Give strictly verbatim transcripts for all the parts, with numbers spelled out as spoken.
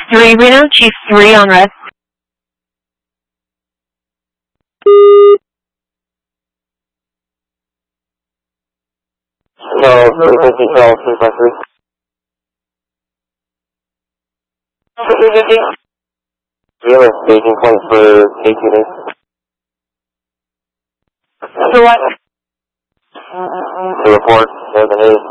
three Reno, Chief three on red. No, three fifty, call three five three. Do you have a staging point for K two days? So what? The report, more than eight.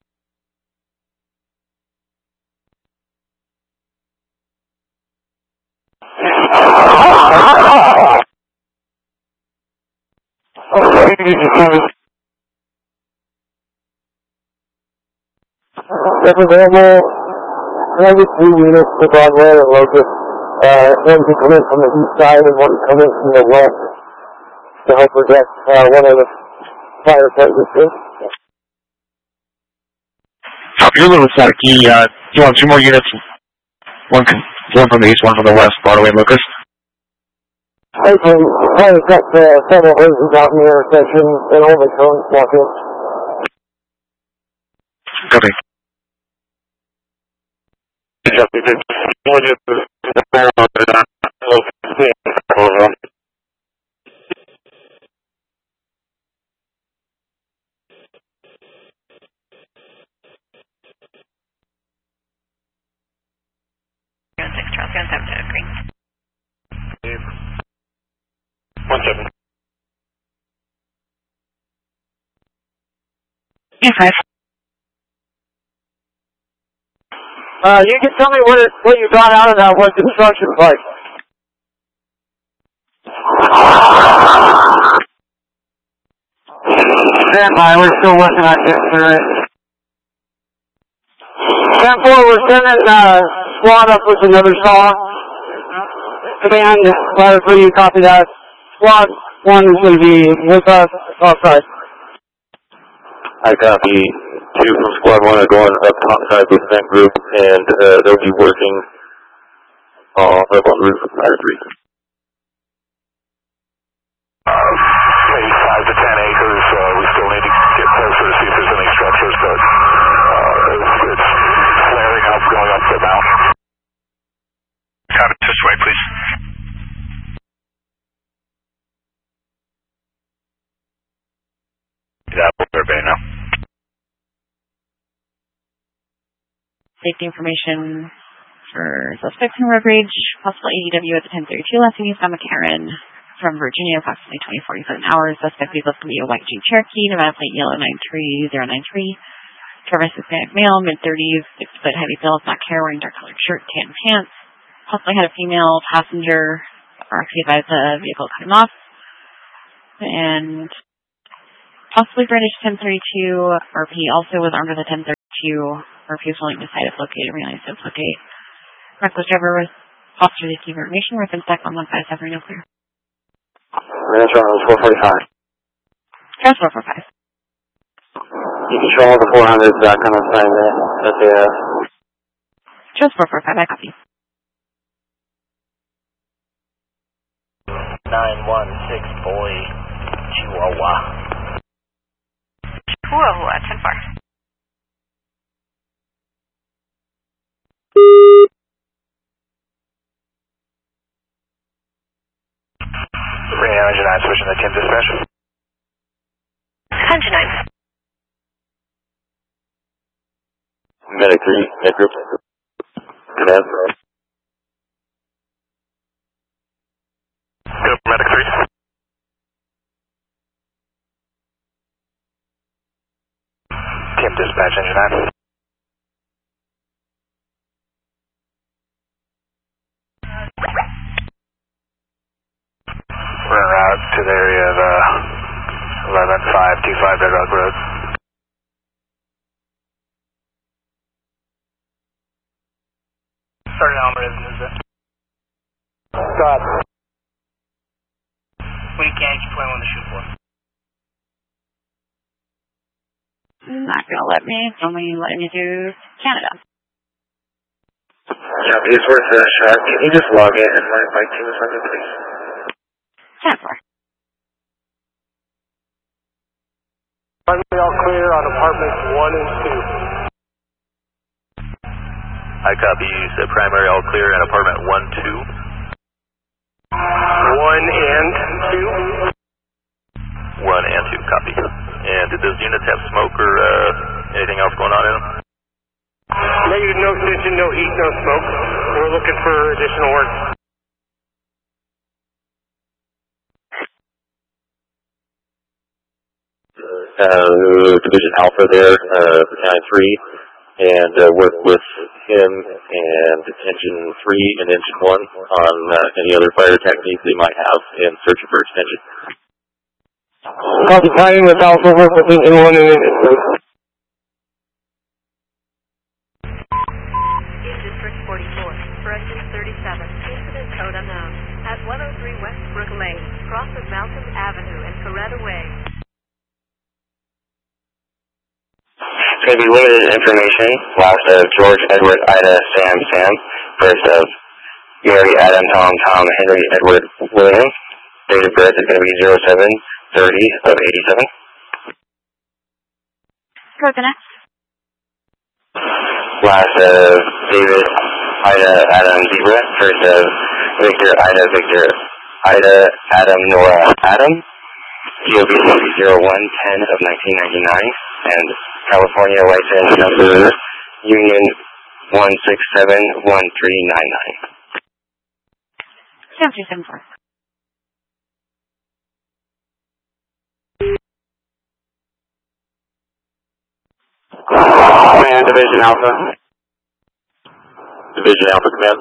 That's available. ninety-three units to Broadway and Locust. Uh, one can come in from the east side and one can come in from the west to help protect uh, one of the fire services. You're a little staticky. Uh, you want two more units? One, one from the east, one from the west, Broadway and Locust. I can try to cut uh, several hoses out in the intersection and all the cones block it. Copy. One seven. Yeah, five. Uh, you can tell me what it, what you got out of that, what construction's like. Stand by, we're still working on this, alright. ten four, we're sending, uh, SWAT up with another saw. Command, ladder three, you copy that. SWAT one is going to be with us outside. I copy. Two from squad one are going up outside with that group, and uh, they'll be working uh, up on roof of ladder three. Uh, maybe five to ten acres. Uh, we still need to get closer to see if there's any structures, but uh, it's, it's flaring up, going up the mountain. Copy. This way, please. Yeah, we'll survey now. Safety information for suspects in road rage, possible A D W at the ten thirty-two last seen on McCarran from Virginia, approximately twenty forty-seven hours. Suspect vehicle is going to be a white Jeep Cherokee, Nevada plate yellow nine three zero nine three. Driver Hispanic male, mid thirties, six foot, heavy build, black hair, wearing dark colored shirt, tan pants. Possibly had a female passenger, or actually advised the vehicle cut him off. And possibly British ten thirty-two, R P also was armed with a ten thirty-two. R P was willing to decide if located, realized it's locate. Reckless driver with officer safety information, weapons stack on one five seven, no clear. Ranch on four forty-five. Trust four four five. You control the four hundred, that kind of sign there, that they have. Trust four four five, I copy. nine one six, boy, Chihuahua. Chihuahua, ten four. Bringing engine nine, switching to ten dispatch. Engine nine. Medic three, med group. Command. Good, medic three. Team dispatch, engine nine. We're en route to the area of uh, eleven five two five Bedrock Road. Sergeant Alvarez, is it? Stop. When you can, keep playing on the shoot for. Not gonna let me. It's only letting me do Canada. Yeah, it's worth a shot. Can you just log in and my, my team is on the please? ten four. Finally all clear on apartments one and two. I copy. You said primary all clear in apartment one two. One and two. One and two, copy. And did those units have smoke or uh, anything else going on in them? Negative, no tension, no heat, no smoke. We're looking for additional work. Uh, Division Alpha there, uh, Battalion three, and uh, work with him and Engine three and Engine one on uh, any other fire techniques they might have in searching for extension. Copy, fighting with Alpha, work with Engine one and Engine three. In District forty-four, for Engine thirty-seven, incident code unknown, at one oh three Westbrook Lane, crosses Mountain Avenue and Coretta Way. It's going to be limited information. Last of George, Edward, Ida, Sam, Sam. First of Mary, Adam, Tom, Tom, Henry, Edward, William. Date of birth is going to be zero seven thirty of eighty-seven. Go to the next. Last of David, Ida, Adam, Zebra. First of Victor, Ida, Victor, Ida, Adam, Nora, Adam. G O B zero one ten of nineteen ninety-nine. And California license number Union one six seven one three nine nine. seven two seven four. Command, Division Alpha. Division Alpha Command.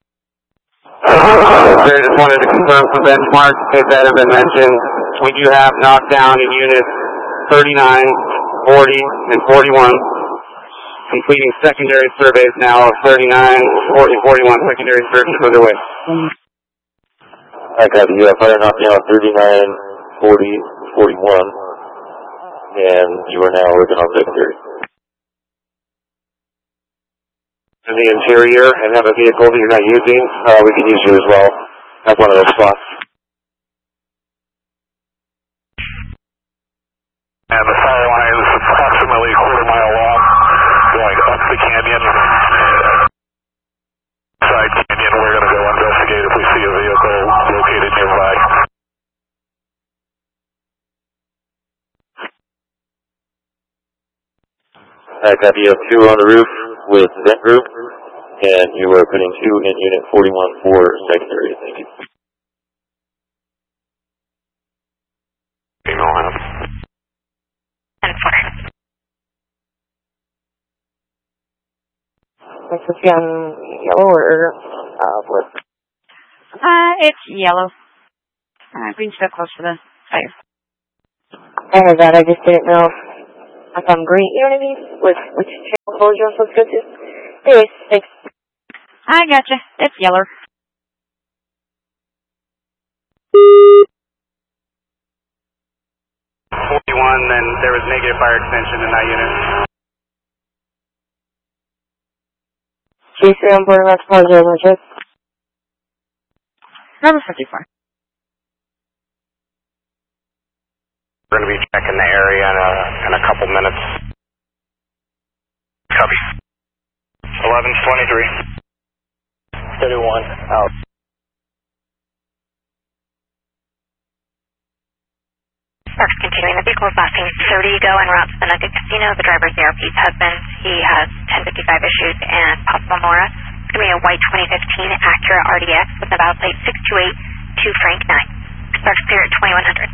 Sir, just wanted to confirm some benchmarks, if that have been mentioned. We do have knockdown in units thirty-nine, forty, and forty-one. Completing secondary surveys now of thirty-nine, forty, forty-one secondary searches underway. I got you. Fire knockdown thirty-nine, forty, forty-one, and you are now working on secondary. In the interior and have a vehicle that you're not using, uh, we can use you as well. That's one of those spots. And the fire line is approximately a quarter mile long, going up the canyon. Side canyon, we're going to go investigate if we see a vehicle located nearby. I got you have two on the roof with vent group, and you are putting two in unit forty-one for secondary. Thank you. Is this young yellow or uh, blue? Uh, it's yellow. Uh, green's still close for the fire. I heard that. I just didn't know if I'm green. You know what I mean? Which which channel code you're supposed to go to? Anyways, thanks. I gotcha. It's yellow. forty-one, then there was negative fire extension in that unit. G three on board, that's part of the legit. Number fifty-four. We're going to be checking the area in a, in a couple minutes. Copy. eleven twenty-three. thirty-one, out. Works continuing. The vehicle is lasting thirty to go en route to the Nugget Casino. The driver's A R P's husband. He has ten fifty-five issued and possible Mora. It's going to be a white twenty fifteen Acura R D X with a valid plate six two eight two Frank nine. Starts clear at twenty-one hundred.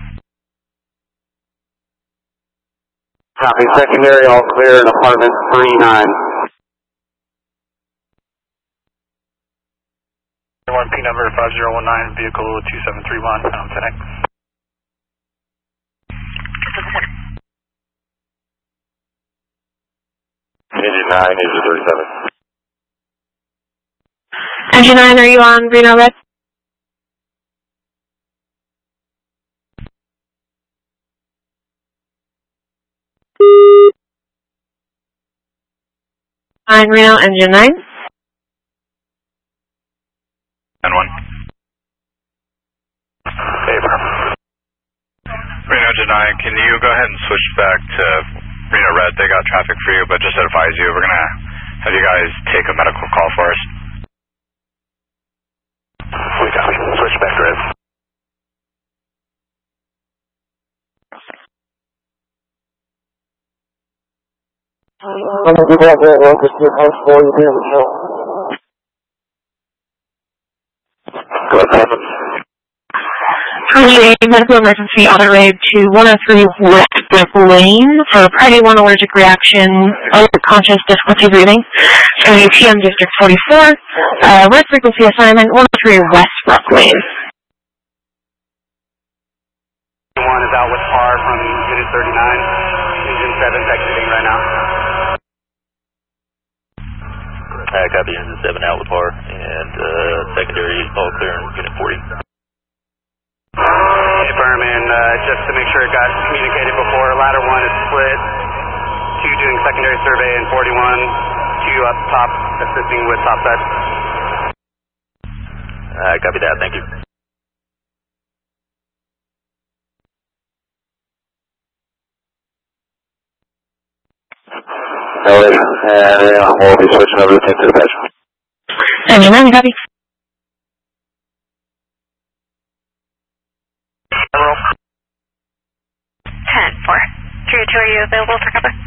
Copy. Secondary, all clear in apartment three nine. one P number five zero one nine, vehicle two seven three one, pound ten X. Engine nine, Engine thirty-seven. Engine nine, are you on Reno Red? Nine Reno, Engine nine. And one. Favor. Reno Engine nine, can you go ahead and switch back to Reno Red? They got traffic for you, but just to advise you, we're going to have you guys take a medical call I'm going to do that there, Locust, your house for you there, Michelle. Go ahead. three A medical emergency on the raid to one oh three West Brick Lane for Priority one allergic reaction, unconscious difficulty breathing. A T M District forty-four, uh, red frequency assignment one oh three West Brook Lane. One is out with par from Unit thirty-nine. Engine seven's exiting right now. I copy Engine seven out with par, and uh, secondary all clear in Unit forty. Confirm, and uh, just to make sure it got communicated before, ladder one is split. Two doing secondary survey, and forty-one, two up top assisting with topside. I copy that, thank you. Alright, and we'll be switching over to the patch. And you're copy. ten four. three oh two, are you available for cover?